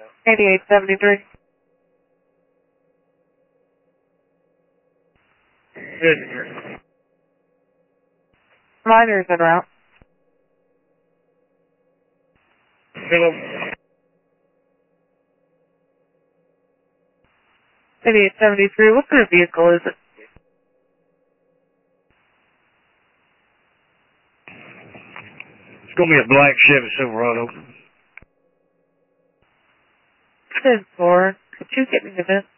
8873. Good. Miners en route. Philip. 8873. What kind of vehicle is it? It's going to be a black Chevy Silverado. 10-4. Could you get me the VIN?